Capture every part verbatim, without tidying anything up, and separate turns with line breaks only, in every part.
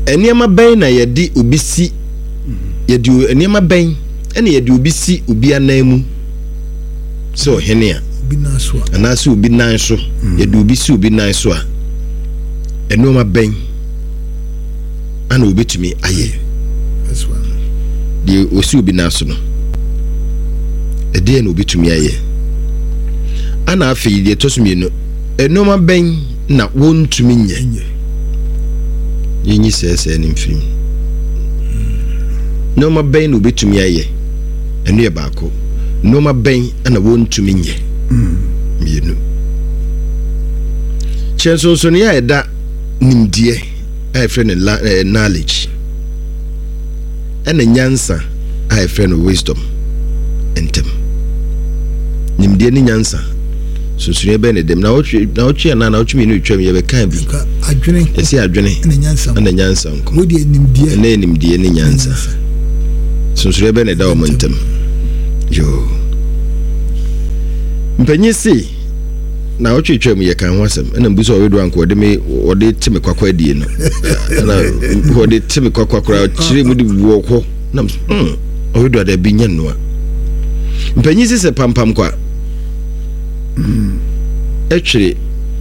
eniema ben na yedi obisi yedi eniema ben ene yedi obisi obi anamu so hene a
obi nan so
ana so obi nan so yedi obisi obi nan so a eniema ben ana obetumi aye
that's one
de osi obi nan so no ede na obetumi aye ana afi de tosumi no eniema ben na wontumi nye yenyi sese ni mfim no ma ben no betumi aye enu ye baako no ma ben ana wontumi nye mienu chenso so ne ya eda nimdie ai friend knowledge ana nyansa ai friend wisdom entem nimdie ni nyansa susune be ne dem na otwe na otwe na na otwe mi twam ye be kan bi
adwene
esi adwene
na nyansa
na nyansa nko
wodi nimdie
na nimdie ni nyansa susune be ne da o montem yo mpanyisi na otwe twam ye kan ho asem na mbuso owedo anko de me ode timi kwakwa die no na ode timi kwakwa kra chire mu di wo ko na mm owedo da bi nya no mpanyisi se pampam kwa Mm. Etwere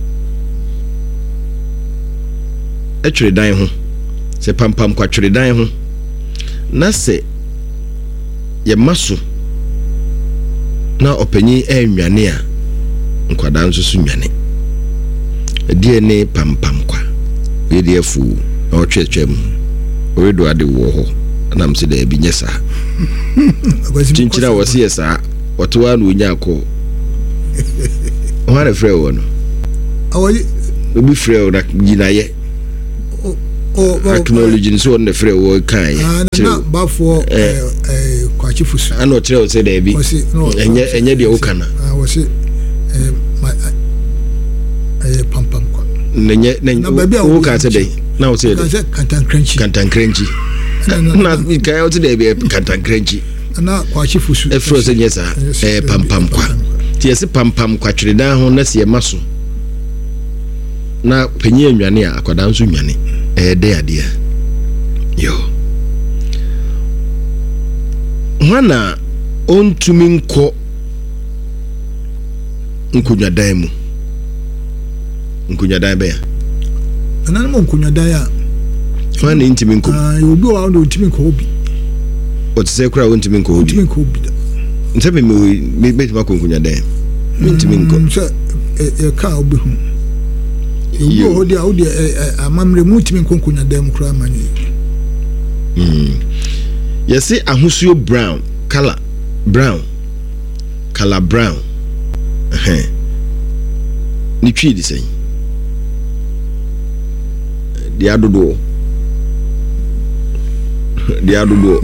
etwere dan ho se pampam kwa twere dan ho na se ye maso na opanyi anwane a nkwada nso so nwane die ne pampam kwa ye de afu na otwetwem oredo ade wo ho na mse da bi nyesa tinchira wose yesa otowa no nya akọ What a friend one.
Oh,
we free that Ginaye.
Oh,
acknowledging so on the free work kind.
Ah, but for a quachifus.
I know Trell said there be. And yet, and yet the Okana.
I was it my pump pump.
No, baby, I woke out today. Now say
Cantan Crunchy.
Cantan Crunchy. Not in Kyle today be a Cantan Crunchy.
And now quachifus.
A frozen yes, a pam pam qua. Tiesi pam pam kwatwere dan ho na se maso na panyi anwane a akwada nso nwane eh de ade yo wana ontumi nko nkunya dan mu nkunya dan be ya
ana mo nkunya dan ya
wana ntimi nko
ah obi wa ndo ntimi nko obi
o tse kura o ntimi nko obi
ntimi nko obi
ntebe me me me ma ko nkunya dan ntimi nko
so e ka obi hu yo obi odi odi amamre mu ntimi nko nkunya dan kura mani
mm yesi ahosuo brown color brown color brown eh ni twi di sen di adodo di adodo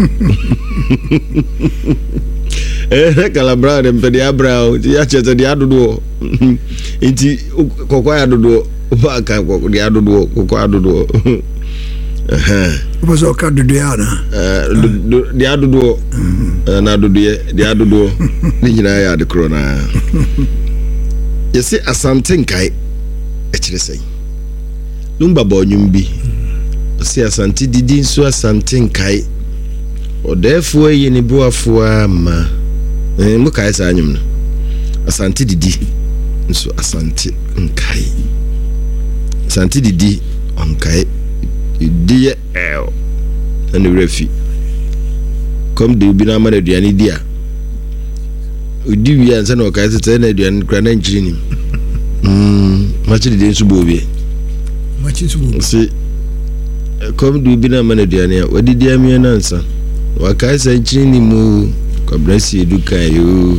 eh color brown dem pe di brown di ya chete di adodo inti kokwa adodo ba ka kokwa di adodo kokwa adodo eh
was o ka dodo ya na
eh di adodo na dodo ye di adodo ni nyina ya de krona yesi asante nkai ekire sei numba ba onyum bi si asante didi nso asante nkai odefo yi ni boafo ama eh mu kai sa anyum no asante didi nso asante nkai asante didi onkai di ye el ani refi kom de bi na ma na duani dia odi wi ansa na okai tete na duani kra na nchiri ni mm ma chi de nso bo bi
ma chi so
si kom de bi na ma na duani a wadi dia mi na ansa wa kai sa nchiri ni mu kwabrasi eduka yo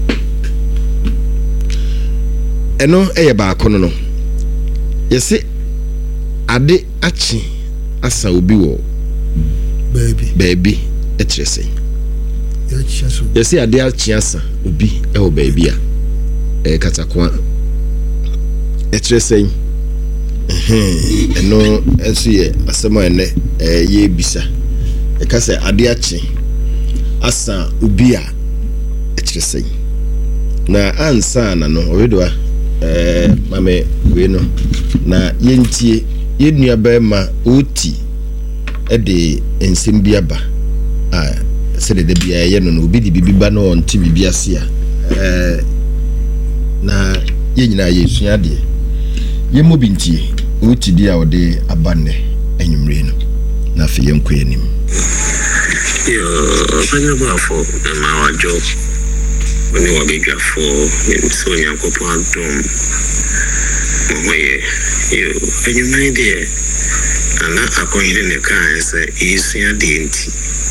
eno eye ba akono no yesi ade achi asa obi wo
baby
baby etrese
ya chi so
yesi ade achi asa obi e wo baby a e katakwa etrese eh eno esu ye asema ene eh ye bisa e ka se ade achi asa obi a etrese na ansa na no owedo eh mame we no na yentie yenua ba ma oti ɛde nsɛm bi aba a sɛ de bia ɛyɛ no no obi de bibi ba no ɔnte bibi ase a ɛɛ na yɛ nyinaa yɛ sua deɛ yɛ mo bi ntie ɔti di a ɔde aba nnɛ anwummerɛ no na afei yɛnkɔ anim
yo ɔbɛnyɛ baafo ma wadwo ɔne wabɛdwafo sɛ onyankopɔn adom mɔmɔyɛ yo anwummerɛ deɛ ana akɔyere ne kaa sɛ ɛsua deɛ nti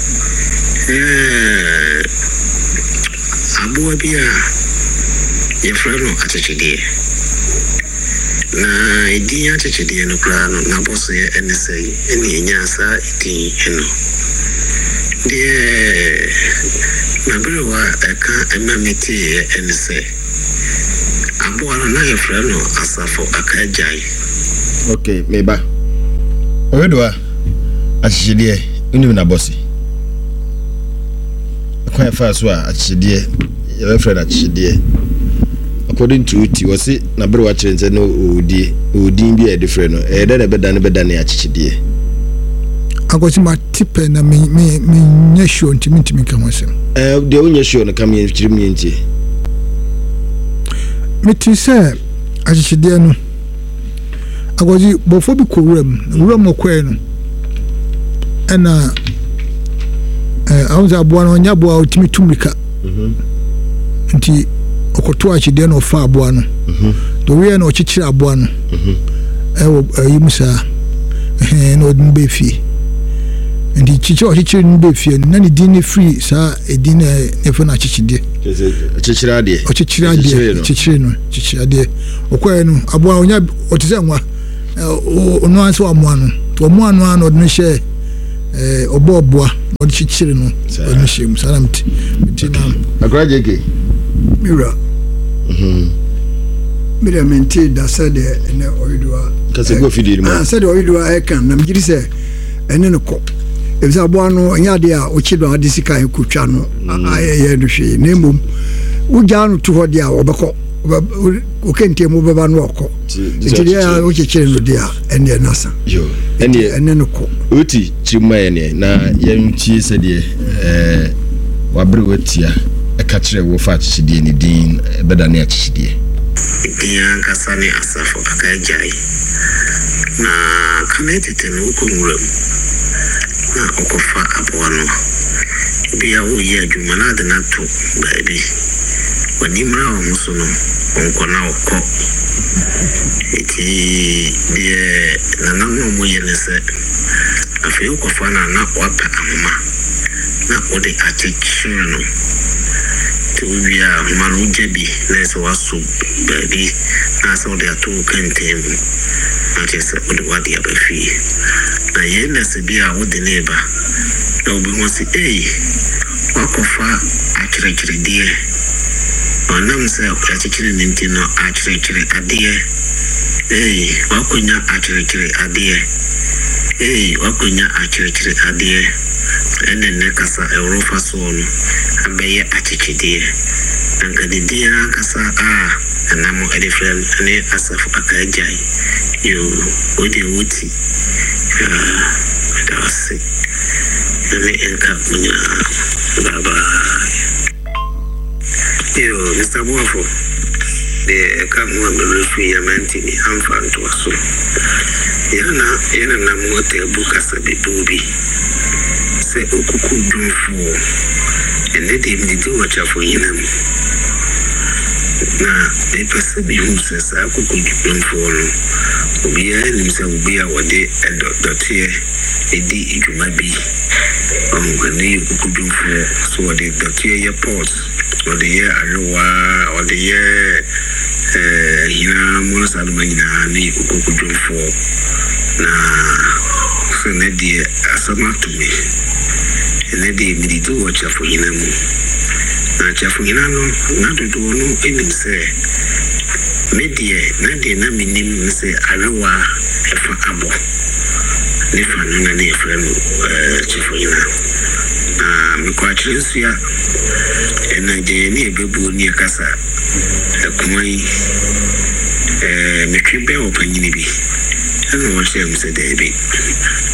aboa bi a yɛfrɛ no akyekyedeɛ na ɛdin akyekyedeɛ no koraa no n'abɔsoyɛ ɛne sɛ ɛne ɛnya saa ɛdin ɛno deɛ naberewa ɛka ɛma meteeɛ ɛne sɛ aboa no na yɛfrɛ no asafo akagyae.
okay meba ɔwedo a akyekyedeɛ wonim n'abɔse kwan fa so a akyekyedeɛ yɛbɛfrɛ no akyekyedeɛ according to uti wɔse naberewa kyerɛ nsɛ no ɔwɔdie ɔwɔdin bi a yɛde frɛ no ɛyɛ dɛ na bɛda ne bɛda ne akyekyedeɛ
akwati ma tipe na me me me nya show ntimi ntimi ka ho asɛm
eh de wo nya show no kam yɛ kyerɛ me ntie
meti sɛ akyekyedeɛ no akwati bɔfo bi kowuram wuram okɔe no ɛna eh awuza aboa no nya aboa otimi tumika mhm nti okoto akyekyedeɛ no fa aboa no mhm do wie na ɔkyekyere aboa no mhm ɛwɔ ayimusa eh na odin be fie ndi chicho chichi nbe fie na ni din free sa edin ne fa na chichide
chichira de
o chichira de chichire no chichira de okwae no aboa onya otise nwa ono anse wa moa no to moa no an odin hye eh obo oboa o chichire no odin hye mu salamti tina
agrajeke
mira mhm mira menti da sade ne oidua
kase go fidiri mo
ah sade oidua e kan na mjiri se ene no ko ebisa boa no nya de a ochido ade sika ekutwa no ayeye no hwe na emom uja no to hode a obekọ okente mo beba no okọ nti de a okechire no de a ene nasa
yo ene
ene no ko
oti chima ene na yemchi se de eh wabre watia e ka kire wo fa chide ni din beda na chide
dia kasane asafo akajai na kanetete no konwuram na okofa aboa no bia wo ye adwuma na de na to baabi wani mra wo muso no onko na okọ eti de na na no mo ye ne se afi okofa na na wapa amama na ode akyekire no to bia manu jebi na so waso baabi na so de ato kantem na chese ode wadi abafi na ye na se bia wo de neba na obi mo si eh wakofa akyekire die onam se akyekire ninti no akyekire adie eh wakonya akyekire adie eh wakonya akyekire adie ene ne kasa eurofa so no abeye akyekire angadidia kasa a anamo edifrel ne asafu akajai yo odi wuti ah dawasi ne enka munya baba yo Mister Buafo de kamu amrefu ya mantini amfanto so yana yana na mote buka sabi dubi se okuku dunfu ene de mdido wachafo yinam na e pese bi hu se sa okuku dunfu no obiya nim se obiya wode dotie edi idwuma bi ongani okuku dunfu so wode dotie ye port wode ye arewa wode ye eh ina mo sa do ina ni okuku dunfu na so ne die asama to me ene de mdido wachafo yinam na chafu yinano na dodo no enim se media na de na minim se arewa efa abo ne fa no na ne efra no eh chafu yina ah me kwa chiresia ena je ne ebebu ni kasa ekumai eh me twebe opanyini bi ana wo se mse de bi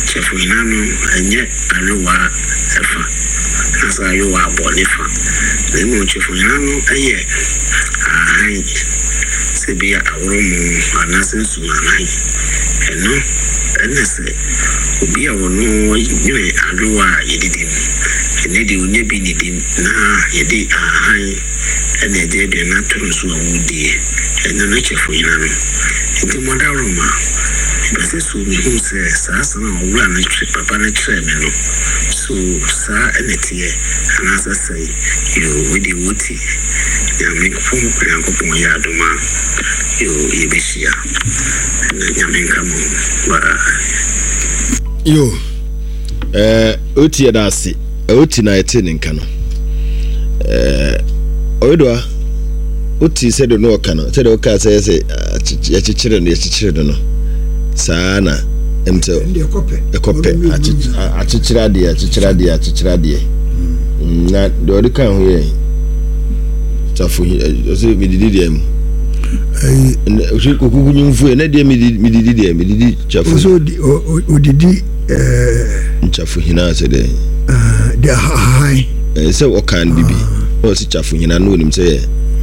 kyɛfo nyina no ɛnyɛ ayowa ɛfa na sɛ ayowa abɔ ne fa na mmom kyɛfo nyina no ɛyɛ ahan sɛ bi aworo mu anaasɛ nsumanan ɛno ɛne sɛ obi a wɔno nyere ayowa a yɛdidi mu ɛne de onye bi ne dim na yɛde ahan ɛne ɛde aduane atoro so a wodie ɛno no kyɛfo nyina no nti mɔdaworoma bɛsɛ so mehu sɛ saa sa na ɔwura no twe papa no kyerɛ me no so saa ɛne teɛ anaasɛ sɛ yo wede woti nyame nyankopɔn yɛ adom a yo yɛbɛhyia na nyame nka mo baa
yo eh oti yɛ da ase oti na yɛte ne nka no eh oyedoa oti sɛ de no ɔka no sɛ de ɔka sɛ sɛ yɛkyekyere no yɛkyekyere no saa na emte ekɔpɛ akyekyere adeɛ akyekyere adeɛ akyekyere adeɛ na de ɔde kan ho yɛ tafo ɔsɛ mididi deɛ mu ɛyi ɔsɛ kokugu nyimfu na deɛ mididi deɛ mididi tafo
ɔsɛ odidi ɛɛ
tafo hina sɛ de
de hai
sɛ ɔkan bibi ɔsɛ tafo hina no nim sɛ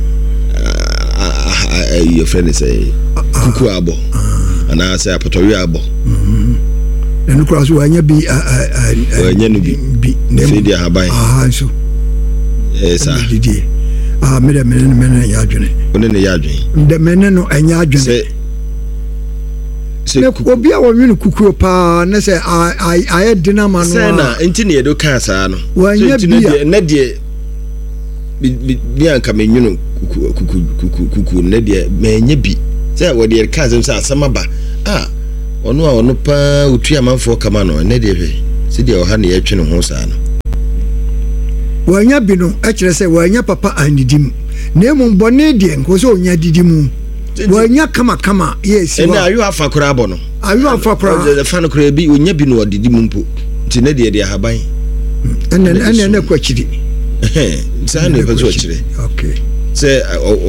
ɛyi friend sɛ kuku abɔ ana sɛ apotɔwe abɔ
ɛno kora so wanya bi
wanya no bi ne di ahaban
aha so
eh sa
didi ah me de me ne me ne ya adwene
one ne ya adwene
de me ne no anya adwene
sɛ
sɛ obi a wɔnwe no kukuo pa na sɛ ayɛ dinama no
sɛ na enti ne yedo ka saa no
wanya bi
na de bi anka menwuno kuku kuku kuku na de menye bi sɛ wɔde ka sɛ asɛm aba ah ɔno a ɔno pa otu amanfo kama no na de hwɛ sɛ de ɔha ne yɛtwe ne ho saa no
wanya bi no ɛkyerɛ sɛ wanya papa anidim na emu bɔne de nko sɛ onya didimu wanya kama kama yes
ɛna ayo afa kora abɔ no
ayo afa kora
fa no kora bi onya bi no ɔdidimu mpo nti na de de ahaban
ɛna ɛna na kwakyiri
eh saa na pɛso kyerɛ
okay
sɛ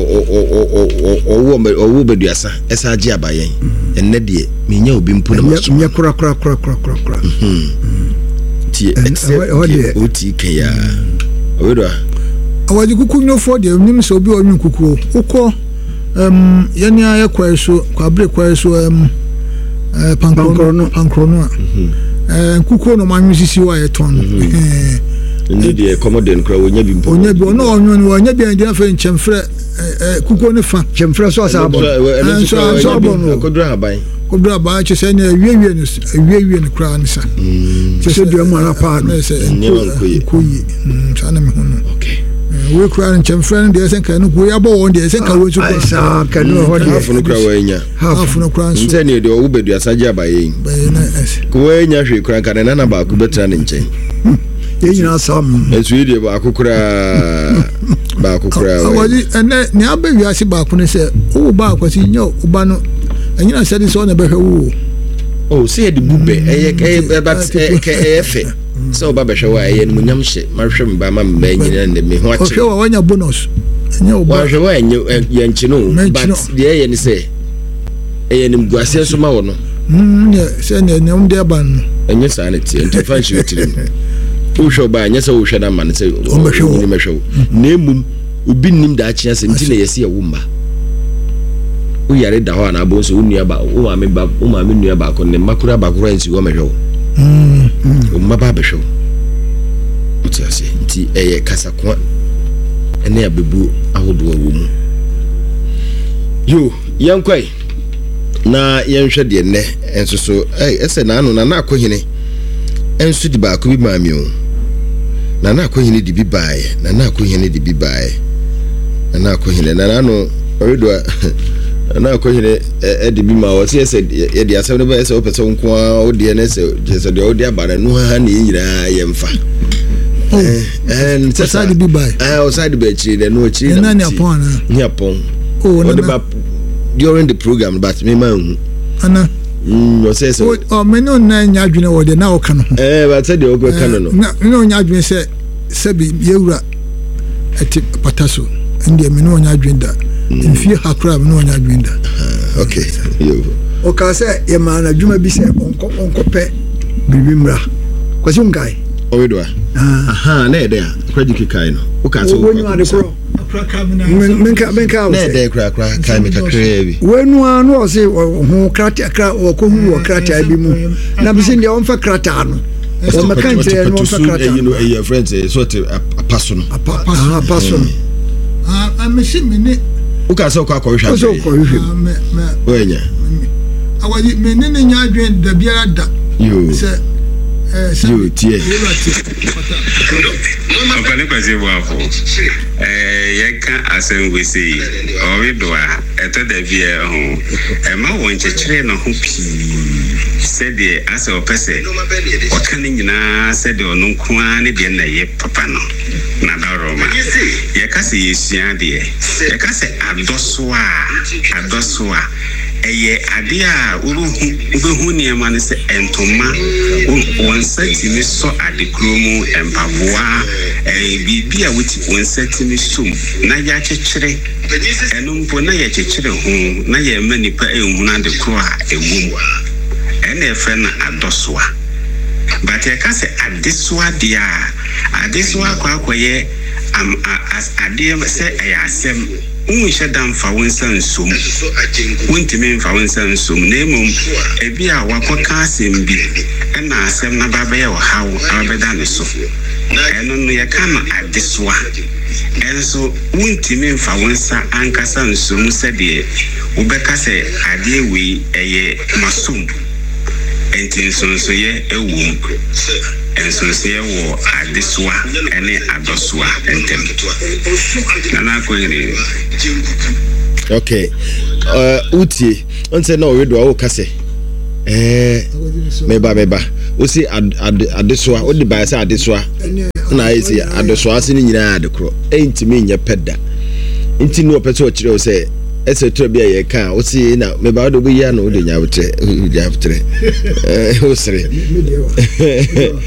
ɔwɔ ɔwɔ beduasa ɛsa agye abayen ɛnɛ deɛ menya obi mpo na maso
menya kora kora kora kora kora
tie ɛsɛ oti kaya ɔwɛdo
awaji kuku nyofo deɛ nim sɛ obi ɔnwu kuku ukɔ um yɛne ayɛ kwae so kwabre kwae so um pankrono pankrono eh kuku no manwu sisi wa yɛ ton eh
ndi de commodent kra wonya bi mpo
onya bi ono onyo ni wonya bi ndi afa nchemfre kuko ne fa
chemfre so asa abo
so so abo no
kodra haban
kodra ba che se na wiewie no wiewie no kra ne sa
che se du amara pa no
se koyi sa na me hu no okay we kra nchemfre ndi ese kan no ko ya bo won ndi ese kan wo so
ko sa kan no ho ndi
hafu no kra wanya
hafu no kra so
nse ne de wo bedu asaje abaye
ba na ese
ko wanya hwe kra kan na na ba ku betra ne nchen
yenya sam
esu de ba akukura ba akukura
awaji ene ne abewi ase ba ko ne se wo ba akwasi nyo uba no anyina se de so na behwe wo
oh se de bube eye eye ba eye fe so ba behwe wa eye no nyam hye ma hwe mba ma mba nyina ne me ho ache
hwe wa wanya bonus enye uba
wa hwe wa enye ye nchi no but de eye ne se eye ne mguase so ma wo no
mm ne se ne ne um de ba no
enye sa ne tie nti fa hwe tiri usho ba nyesa wo hwe na man se o mehwe ni mehwe na emum obi nim da akye ase nti na yesi ya wumba o yare da ho na abo so unua ba o ma me ba o ma me nua ba ko ne makura ba kura nsi wo mehwe mm o ma ba behwe o ti ase nti eye kasakwa ene abebu ahodo wo mu yo yankwai na yenhwe de ne enso so eh ese na anu na na akohene enso di ba ko bi maami o na na akohene di bi bae na na akohene di bi bae na na akohene na na no oredo na akohene e di bi ma o se se ye di asem no ba se o pese nko a o de ne se se de o de abara no ha na yira ye mfa eh en se sa
di bi bae
eh o sa di ba chi de no chi
na ni apon na
ni apon
o
na during the program but me ma hu
ana
mm o se so
o me no na nya adwene wo de na o ka no
eh ba se de o go ka no no
na no nya adwene se se bi yewura ati pataso ndi me no nya adwene da mfie hakra me no nya adwene da
okay yo
o ka se ye ma na dwuma bi se onko onko pe biribi mmra kwasi nkai
owedo aha na ede a kwaji kikai no wo ka so
wonu ade kro menka menka
na ede kra kra kai me kakra bi
wonu anu o se ho krata kra o ko hu o krata bi mu na bi sin de on fa krata no o makantre no fa krata
you know your friends so te paso no
ah paso
ah a me shi me ne
wo ka so kwa kwa hwa
so kwa hwa
me me
wenya
awaji me ne ne nya adwen da biara da
yo
se
yo tie
ọ̀pẹ̀lẹ̀ pẹ̀sẹ̀ wà fún yẹ ká asẹ́nwèsè ọ̀rẹ́dọ̀à ẹ̀tọ́ dàbí ẹ̀ hàn ẹ̀ má wọ̀n kyẹ̀kyẹ̀rẹ̀ náà ho pii sẹ́dẹ̀ asẹ́ ọ̀pẹ̀sẹ̀ ọ̀ka ne nyinaa sẹ́dẹ̀ ọ̀no nkoa ne deɛ na yɛ papa no na dɔrɔma yɛ ka sɛ yɛsua deɛ yɛ ka sɛ adɔso a adɔso a ɛyɛ adeɛ a wobɛhu nneɛma no sɛ ɛntoma wɔn nsa tumi sɔ adekuro mu mpaboa ɛyɛ biribi a wɔti wɔn nsa tumi som na yɛakyekyere ɛno mpo na yɛkyekyere ho na yɛma nipa ɛhunu adekuro a ɛwɔ mu ɛna ɛfrɛ no adɔsoa but yɛka sɛ adesoa deɛ a adesoa akɔ akɔyɛ adeɛ sɛ ɛyɛ asɛm unhyɛ da mfa wo nsa nsom wontimi mfa wo nsa nsom na emom ebi a wakɔka asɛm bi ɛna asɛm na ba bɛyɛ ɔhaw abɛda ne so ɛno no yɛka no adesoa ɛnso wontimi mfa wo nsa ankasa nsom sɛdeɛ wobɛka sɛ adeɛ wei ɛyɛ masom enti nsonsoyɛ ɛwom nsonsoyɛ wɔ adesoa ɛne adɔsoa ntɛm nana akɔyere
okay uh utie onse na owedo awo kase eh meba meba osi adesoa odi ba se adesoa na ayesi adesoa se ni nyina adekro entimi nya peda enti no opese o kire o se ese to bia ye kan osi na meba do bi ya no de nya betre nya betre eh osre